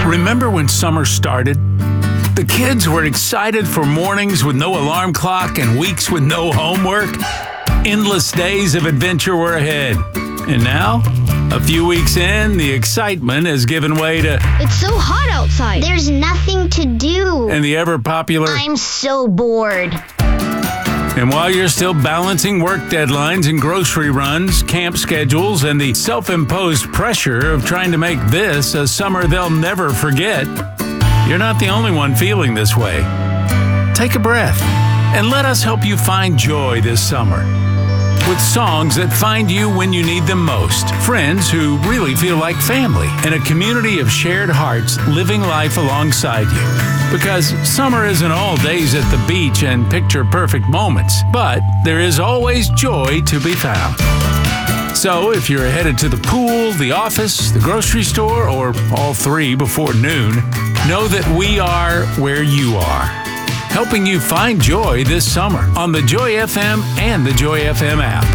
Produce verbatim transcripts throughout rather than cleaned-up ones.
Remember when summer started? The kids were excited for mornings with no alarm clock and weeks with no homework. Endless days of adventure were ahead. And now, a few weeks in, the excitement has given way to... It's so hot outside. There's nothing to do. And the ever-popular... I'm so bored. And while you're still balancing work deadlines and grocery runs, camp schedules, and the self-imposed pressure of trying to make this a summer they'll never forget, you're not the only one feeling this way. Take a breath and let us help you find joy this summer. With songs that find you when you need them most, friends who really feel like family, and a community of shared hearts living life alongside you. Because summer isn't all days at the beach and picture-perfect moments, but there is always joy to be found. So if you're headed to the pool, the office, the grocery store, or all three before noon, know that we are where you are, helping you find joy this summer on the Joy F M and the Joy F M app.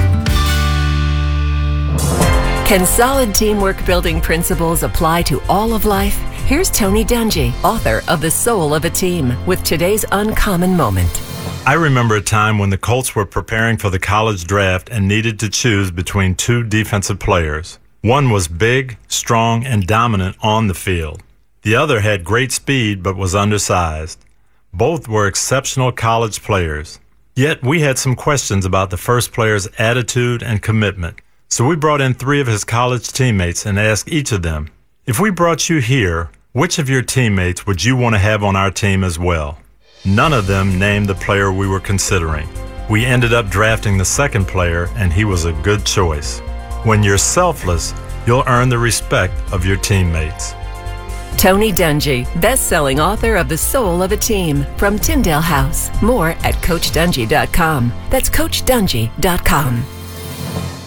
Can solid teamwork building principles apply to all of life? Here's Tony Dungy, author of The Soul of a Team, with today's uncommon moment. I remember a time when the Colts were preparing for the college draft and needed to choose between two defensive players. One was big, strong, and dominant on the field. The other had great speed but was undersized. Both were exceptional college players. Yet we had some questions about the first player's attitude and commitment. So we brought in three of his college teammates and asked each of them, if we brought you here, which of your teammates would you want to have on our team as well? None of them named the player we were considering. We ended up drafting the second player, and he was a good choice. When you're selfless, you'll earn the respect of your teammates. Tony Dungy, best-selling author of The Soul of a Team, from Tyndale House. More at coach dungy dot com. That's coach dungy dot com.